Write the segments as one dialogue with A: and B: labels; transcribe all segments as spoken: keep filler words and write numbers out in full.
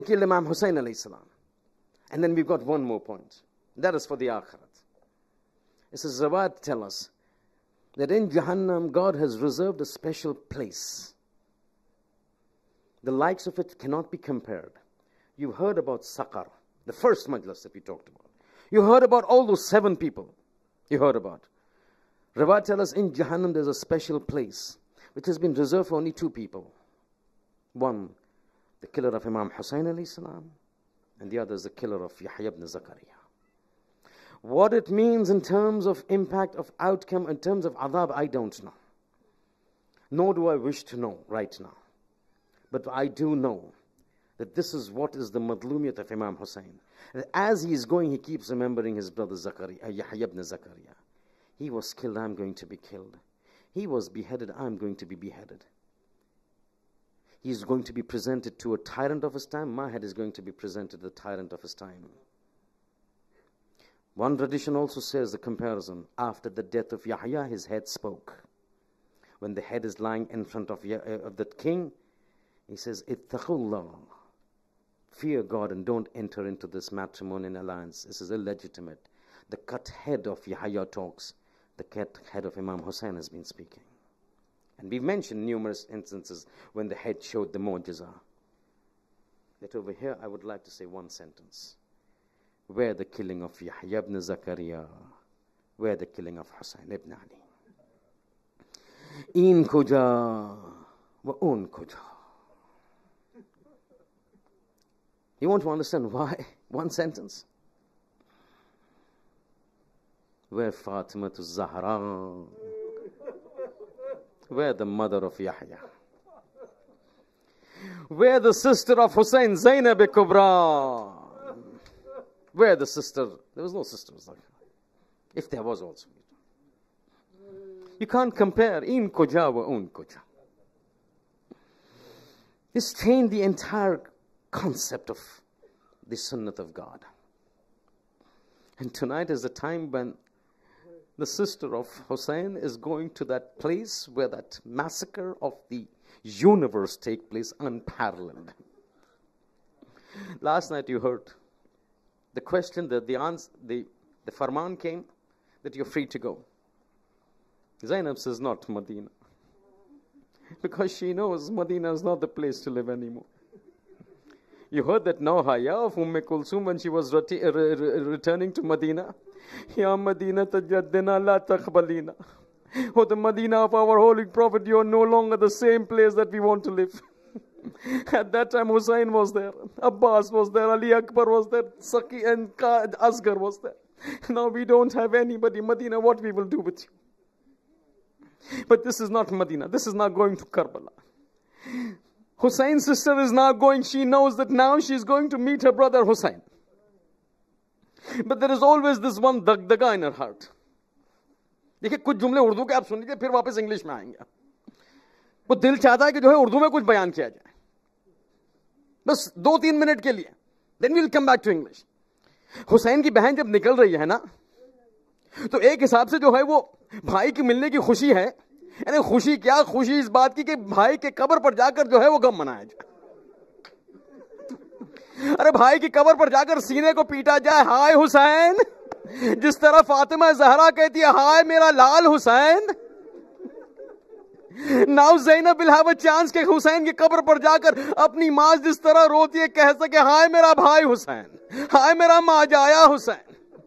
A: killed Imam Hussein alayhi salam. And then we've got one more point. That is for the Akhirat. It says, Zawad tell us that in Jahannam, God has reserved a special place. The likes of it cannot be compared. You heard about Saqar, the first majlis that we talked about. You heard about all those seven people. You heard about. Rawat tell us in Jahannam there's a special place which has been reserved for only two people. One, the killer of Imam Hussein alayhi salam, and the other is the killer of Yahya ibn Zakaria. What it means in terms of impact of outcome, in terms of adhab, I don't know. Nor do I wish to know right now. But I do know that this is what is the madlumiyat of Imam Hussein. As he is going, he keeps remembering his brother Zakaria, Yahya ibn Zakaria. He was killed, I'm going to be killed. He was beheaded, I'm going to be beheaded. He is going to be presented to a tyrant of his time. My head is going to be presented to the tyrant of his time. One tradition also says the comparison. After the death of Yahya, his head spoke. When the head is lying in front of, uh, of the king, he says, Ittaqullah. Fear God and don't enter into this matrimonial alliance. This is illegitimate. The cut head of Yahya talks. The cut head of Imam Hussein has been speaking. And we've mentioned numerous instances when the head showed the mu'jiza. Yet over here, I would like to say one sentence. Where the killing of Yahya ibn Zakaria, where the killing of Hussein ibn Ali. In kuja wa un kuja. You want to understand why? One sentence. Where Fatima to Zahra, where the mother of Yahya, where the sister of Hussein, Zainab Kubra, where the sister, there was no sister, if there was also. You can't compare in kuja wa un kuja. This changed the entire concept of the sunnah of God. And tonight is the time when the sister of Hussein is going to that place where that massacre of the universe take place unparalleled. Last night you heard the question, that the answer, the, the farman came that you're free to go. Zainab says not Medina. Because she knows Medina is not the place to live anymore. You heard that Nawhaya of Umm Kulsum when she was reti- uh, re- re- returning to Medina. Ya Medina tajaddina la taqbalina. Oh, the Medina of our holy prophet, you are no longer the same place that we want to live. At that time Hussein was there, Abbas was there, Ali Akbar was there, Saki and Asghar was there. Now we don't have anybody. Medina, what we will do with you? But this is not Medina. This is not going to Karbala. Hussein's sister is now going, she knows that now she is going to meet her brother Hussein. But there is always this one dagdaga in her heart. देखिए कुछ जुमले उर्दू के आप सुन लीजिए, फिर वापस English में आएंगे. वो दिल चाहता है कि जो है उर्दू में कुछ बयान किया जाए, बस दो तीन मिनट के लिए. Then we'll come back to English. Hussain की बहन जब निकल रही है ना, तो एक हिसाब से जो है वो भाई की मिलने की खुशी है. यानी खुशी क्या, खुशी इस बात की कि भाई के कब्र पर जाकर जो है वो गम मनाया जाए. अरे भाई की कब्र पर जाकर सीने को पीटा जाए, हाय हुसैन, जिस तरह फातिमा जहरा कहती है हाय मेरा लाल Hussain. Now Zainab will have a chance कि हुसैन की कब्र पर जाकर अपनी मां जिस तरह रोती है कह सके हाय मेरा भाई हुसैन, हाय मेरा माजाया Hussain.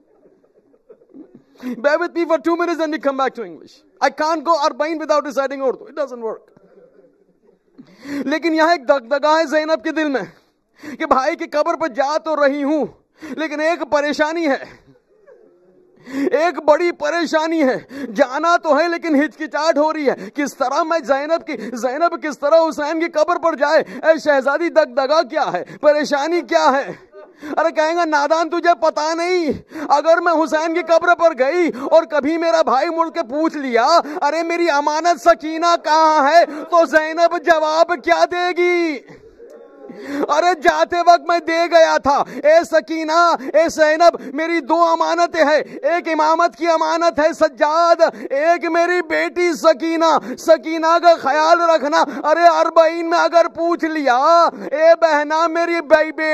A: Bear with me for two minutes and we come back to English. I can't go Arbain without reciting Urdu. It doesn't work. लेकिन यहां एक दगदगा है ज़ैनब के दिल में कि भाई की कब्र पर जा तो रही हूं, लेकिन एक परेशानी है, एक बड़ी परेशानी है. जाना तो है लेकिन हिचकिचाहट हो रही है. किस तरह मैं ज़ैनब की ज़ैनब किस तरह हुसैन की कब्र पर जाए. ऐ शहजादी, दगदगा क्या है, परेशानी क्या है? अरे कहेंगे नादान तुझे पता नहीं, अगर मैं हुसैन की कब्र पर गई और कभी मेरा भाई मुड़ के पूछ लिया अरे मेरी अमानत सकीना कहां है, तो ज़ैनब जवाब क्या देगी? ارے جاتے وقت میں دے گیا تھا. اے سکینہ, اے زینب, میری دو امانتیں ہیں. ایک امامت کی امانت ہے سجاد, ایک میری بیٹی سکینہ. سکینہ کا خیال رکھنا. ارے اربعین میں اگر پوچھ لیا, اے بہنا میری بیٹی